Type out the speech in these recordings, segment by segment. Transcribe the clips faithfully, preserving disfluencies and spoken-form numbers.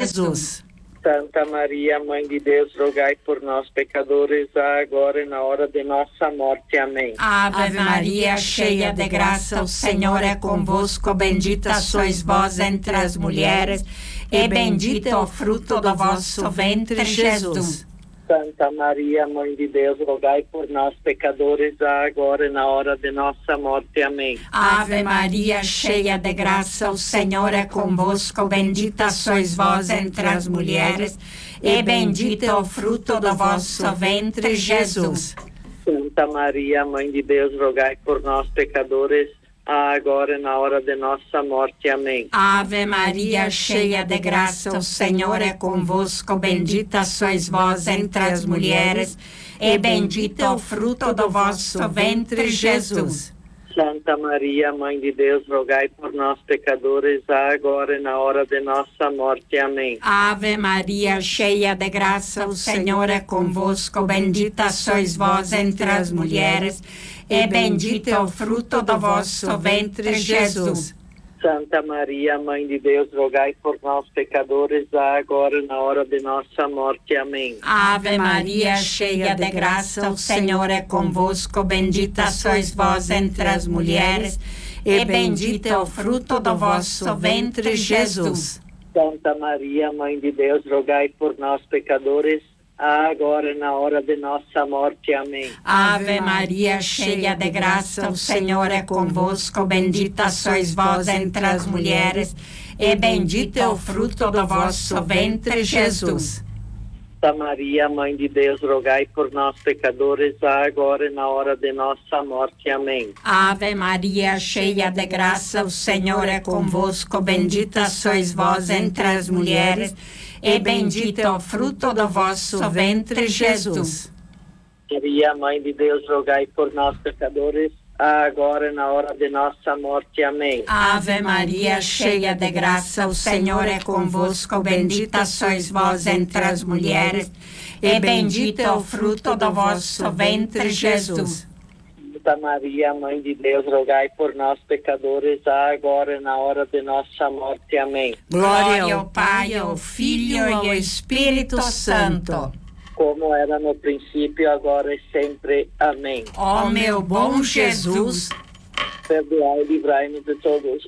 Jesus. Santa Maria, Mãe de Deus, rogai por nós, pecadores, agora e na hora de nossa morte. Amém. Ave Maria, cheia de graça, o Senhor é convosco. Bendita sois vós entre as mulheres, e bendito é o fruto do vosso ventre, Jesus. Santa Maria, Mãe de Deus, rogai por nós, pecadores, agora e na hora de nossa morte. Amém. Ave Maria, cheia de graça, o Senhor é convosco. Bendita sois vós entre as mulheres, e bendito é o fruto do vosso ventre, Jesus. Santa Maria, Mãe de Deus, rogai por nós, pecadores, agora e na hora de nossa morte. Amém. Ave Maria, cheia de graça, o Senhor é convosco. Bendita sois vós entre as mulheres, e bendito é o fruto do vosso ventre, Jesus. Santa Maria, Mãe de Deus, rogai por nós, pecadores, agora e na hora de nossa morte. Amém. Ave Maria, cheia de graça, o Senhor é convosco. Bendita sois vós entre as mulheres, e bendito é o fruto do vosso ventre, Jesus. Santa Maria, Mãe de Deus, rogai por nós, pecadores, agora e na hora de nossa morte. Amém. Ave Maria, cheia de graça, o Senhor é convosco. Bendita sois vós entre as mulheres, e bendito é o fruto do vosso ventre, Jesus. Santa Maria, Mãe de Deus, rogai por nós, pecadores, agora e na hora de nossa morte. Amém. Ave Maria, cheia de graça, o Senhor é convosco. Bendita sois vós entre as mulheres, e bendito é o fruto do vosso ventre, Jesus. Santa Maria, Mãe de Deus, rogai por nós, pecadores, agora e na hora de nossa morte. Amém. Ave Maria, cheia de graça, o Senhor é convosco. Bendita sois vós entre as mulheres, e bendito é o fruto do vosso ventre, Jesus. Maria, Mãe de Deus, rogai por nós, pecadores, agora e na hora de nossa morte. Amém. Ave Maria, cheia de graça, o Senhor é convosco. Bendita sois vós entre as mulheres, e bendito é o fruto do vosso ventre, Jesus. Santa Maria, Mãe de Deus, rogai por nós, pecadores, agora e na hora de nossa morte. Amém. Glória ao Pai, ao Filho e ao Espírito Santo, como era no princípio, agora e sempre. Amém. Ó meu bom Jesus, perdoai e livrai-nos de todos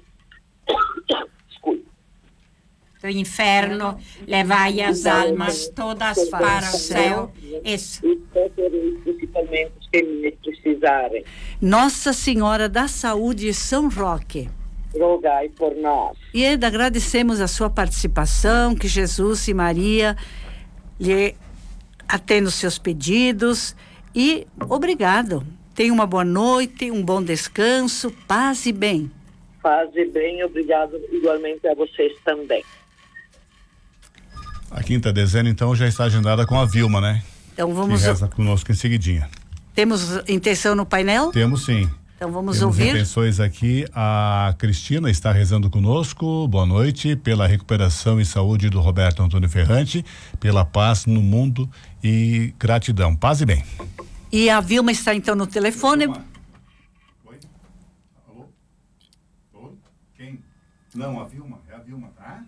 do inferno, levai as almas todas para o céu e principalmente os que me precisarem. Nossa Senhora da Saúde de São Roque, rogai por nós. E ainda agradecemos a sua participação, que Jesus e Maria lhe atendam os seus pedidos, e obrigado. Tenha uma boa noite, um bom descanso, paz e bem. Paz e bem, obrigado igualmente a vocês também. A quinta dezena, então, já está agendada com a Vilma, né? Então vamos... Que reza conosco em seguidinha. Temos intenção no painel? Temos sim. Então vamos Temos ouvir. intenções aqui. A Cristina está rezando conosco. Boa noite. Pela recuperação e saúde do Roberto Antônio Ferrante, pela paz no mundo e gratidão. Paz e bem. E a Vilma está então no telefone. Oi? Alô? Oi? Quem? Não, a Vilma. É a Vilma, tá?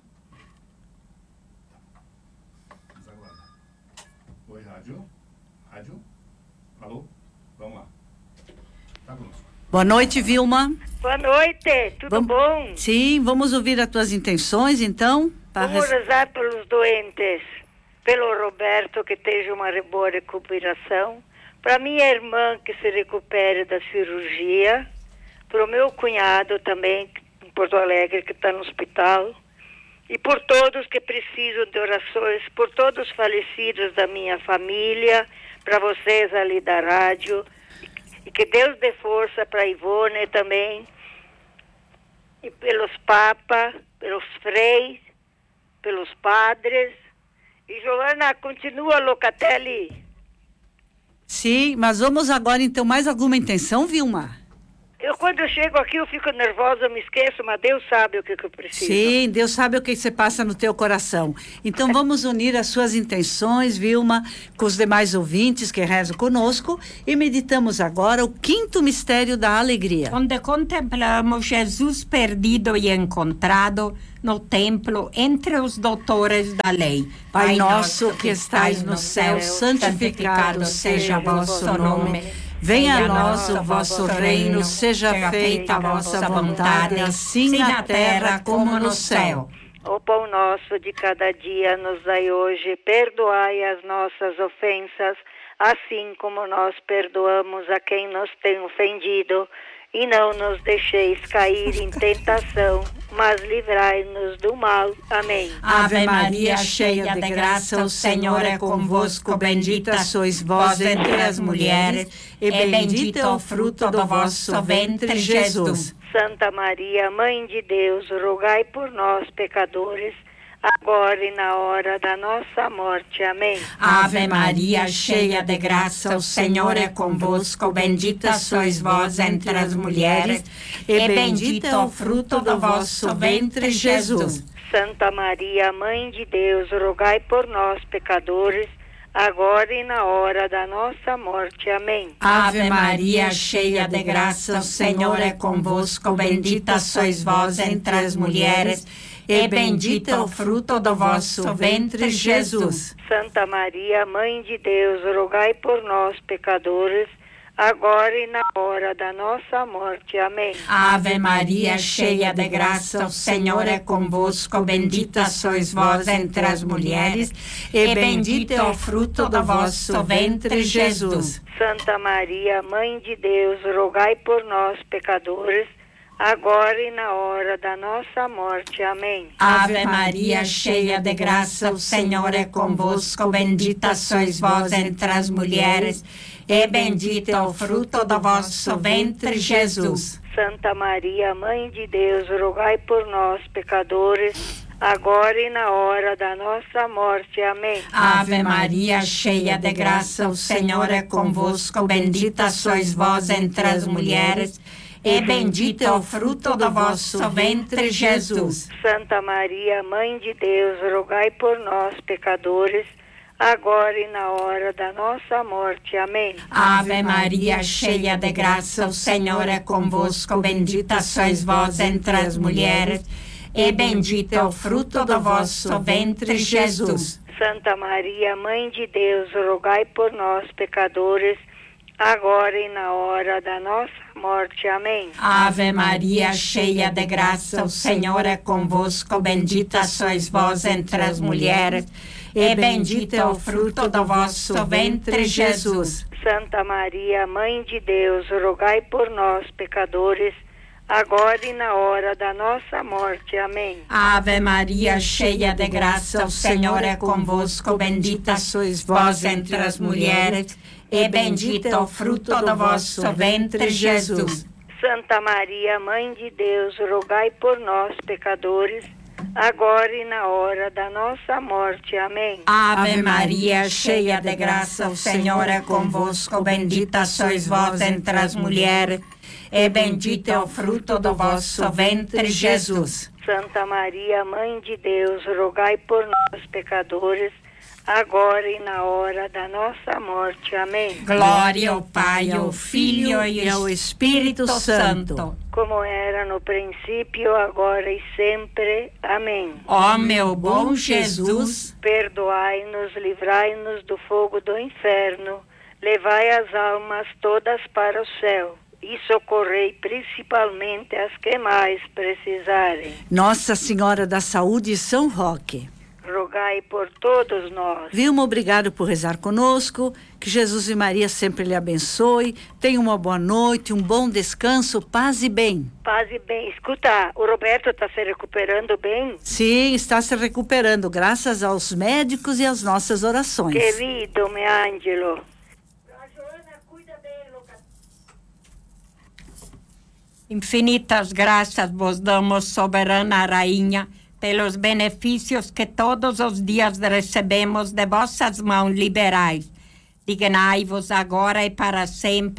Vamos aguardar. Oi, rádio? Rádio? Alô? Vamos lá. Tá conosco. Boa noite, Vilma. Boa noite, tudo vamos... bom? Sim, vamos ouvir as tuas intenções, então. Vamos res... rezar pelos doentes, pelo Roberto, que esteja uma boa recuperação, para minha irmã, que se recupere da cirurgia, para o meu cunhado também, em Porto Alegre, que está no hospital, e por todos que precisam de orações, por todos os falecidos da minha família, para vocês ali da rádio, e que Deus dê força para a Ivone também, e pelos papas, pelos freis, pelos padres. E Joana, continua, Locatelli. Sim, mas vamos agora então, mais alguma intenção, Vilma? Eu, quando eu chego aqui, eu fico nervosa, eu me esqueço, mas Deus sabe o que, que eu preciso. Sim, Deus sabe o que você passa no teu coração. Então, vamos unir as suas intenções, Vilma, com os demais ouvintes que rezam conosco e meditamos agora o quinto mistério da alegria. Onde contemplamos Jesus perdido e encontrado no templo entre os doutores da lei. Pai nosso que estais no céu, santificado seja o vosso nome. Venha a nós o vosso reino, seja feita a vossa vontade, assim na terra como no céu. O pão nosso de cada dia nos dai hoje, perdoai as nossas ofensas, assim como nós perdoamos a quem nos tem ofendido. E não nos deixeis cair em tentação, mas livrai-nos do mal. Amém. Ave Maria, cheia de graça, o Senhor é convosco. Bendita sois vós entre as mulheres, e bendito é o fruto do vosso ventre, Jesus. Santa Maria, Mãe de Deus, rogai por nós, pecadores, agora e na hora da nossa morte. Amém. Ave Maria, cheia de graça, o Senhor é convosco. Bendita sois vós entre as mulheres, e bendito é o fruto do vosso ventre, Jesus. Santa Maria, Mãe de Deus, rogai por nós, pecadores, agora e na hora da nossa morte. Amém. Ave Maria, cheia de graça, o Senhor é convosco. Bendita sois vós entre as mulheres, e bendito é o fruto do vosso ventre, Jesus. Santa Maria, Mãe de Deus, rogai por nós, pecadores, agora e na hora da nossa morte. Amém. Ave Maria, cheia de graça, o Senhor é convosco. Bendita sois vós entre as mulheres, e bendito é o fruto do vosso ventre, Jesus. Santa Maria, Mãe de Deus, rogai por nós, pecadores, agora e na hora da nossa morte. Amém. Ave Maria, cheia de graça, o Senhor é convosco. Bendita sois vós entre as mulheres, e bendito é o fruto do vosso ventre, Jesus. Santa Maria, Mãe de Deus, rogai por nós, pecadores, agora e na hora da nossa morte. Amém. Ave Maria, cheia de graça, o Senhor é convosco. Bendita sois vós entre as mulheres, e bendito é o fruto do vosso ventre, Jesus. Santa Maria, Mãe de Deus, rogai por nós, pecadores, agora e na hora da nossa morte. Amém. Ave Maria, cheia de graça, o Senhor é convosco. Bendita sois vós entre as mulheres, e bendito é o fruto do vosso ventre, Jesus. Santa Maria, Mãe de Deus, rogai por nós, pecadores, agora e na hora da nossa morte. Amém. Ave Maria, cheia de graça, o Senhor é convosco. Bendita sois vós entre as mulheres, e bendito é o fruto do vosso ventre, Jesus. Santa Maria, Mãe de Deus, rogai por nós, pecadores, agora e na hora da nossa morte. Amém. Ave Maria, cheia de graça, o Senhor é convosco. Bendita sois vós entre as mulheres, e bendito é o fruto do vosso ventre, Jesus. Santa Maria, Mãe de Deus, rogai por nós, pecadores, agora e na hora da nossa morte. Amém. Ave Maria, cheia de graça, o Senhor é convosco. Bendita sois vós entre as mulheres, e bendito é o fruto do vosso ventre, Jesus. Santa Maria, Mãe de Deus, rogai por nós, pecadores, agora e na hora da nossa morte. Amém. Glória ao Pai, ao Filho e ao Espírito Santo, como era no princípio, agora e sempre. Amém. Ó meu bom Jesus, perdoai-nos, livrai-nos do fogo do inferno, levai as almas todas para o céu e socorrei principalmente as que mais precisarem. Nossa Senhora da Saúde, São Roque, rogai por todos nós. Vilma, obrigado por rezar conosco. Que Jesus e Maria sempre lhe abençoe. Tenha uma boa noite, um bom descanso, paz e bem. Paz e bem. Escuta, o Roberto está se recuperando bem? Sim, está se recuperando, graças aos médicos e às nossas orações. Querido, meu Ângelo. Infinitas graças vos damos, soberana Rainha, pelos benefícios que todos os dias recebemos de vossas mãos liberais. Dignai-vos agora e para sempre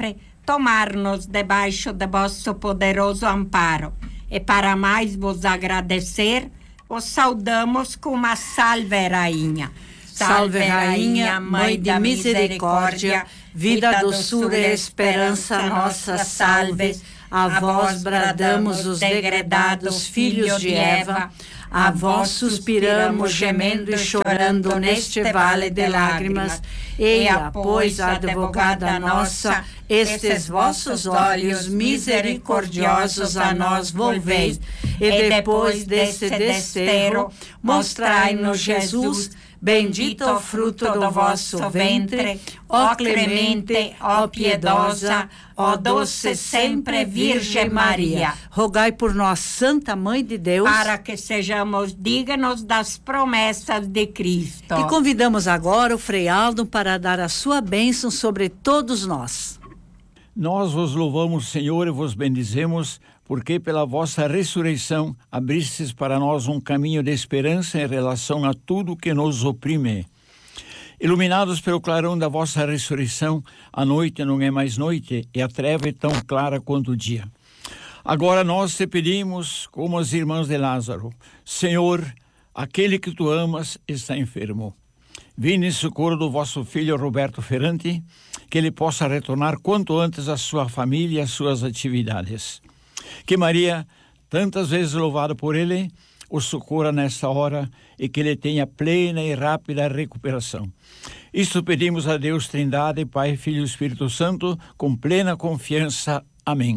tomar-nos debaixo de vosso poderoso amparo. E para mais vos agradecer, os saudamos com uma salve, rainha. Salve, rainha, mãe de misericórdia, vida, doçura e esperança nossa, salve. A vós bradamos os degredados filhos de Eva, a vós suspiramos gemendo e chorando neste vale de lágrimas. Eia, pois, advogada nossa, estes vossos olhos misericordiosos a nós volveis, e depois desse desterro, mostrai-nos Jesus, bendito o fruto do vosso ventre, ó clemente, ó piedosa, ó doce sempre Virgem Maria. Rogai por nós, Santa Mãe de Deus, para que sejamos dignos das promessas de Cristo. E convidamos agora o Frei Aldo para dar a sua bênção sobre todos nós. Nós vos louvamos, Senhor, e vos bendizemos, porque pela vossa ressurreição abristes para nós um caminho de esperança em relação a tudo que nos oprime. Iluminados pelo clarão da vossa ressurreição, a noite não é mais noite e a treva é tão clara quanto o dia. Agora nós te pedimos, como as irmãs de Lázaro, Senhor, aquele que tu amas está enfermo. Vinde em socorro do vosso filho Roberto Ferrante, que ele possa retornar quanto antes à sua família e às suas atividades. Que Maria, tantas vezes louvada por ele, o socorra nesta hora e que ele tenha plena e rápida recuperação. Isto pedimos a Deus Trindade, Pai, Filho e Espírito Santo, com plena confiança. Amém.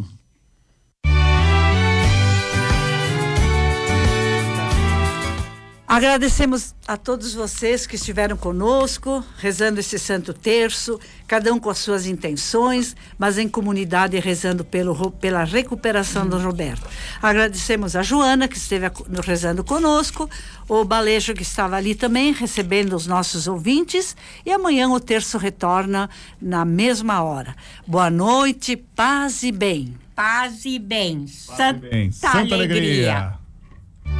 Agradecemos a todos vocês que estiveram conosco, rezando esse Santo Terço, cada um com as suas intenções, mas em comunidade rezando pelo, pela recuperação do Roberto. Agradecemos a Joana, que esteve rezando conosco, o Balejo, que estava ali também, recebendo os nossos ouvintes, e amanhã o Terço retorna na mesma hora. Boa noite, paz e bem. Paz e bem. Paz e bem. Santa, Santa alegria. alegria.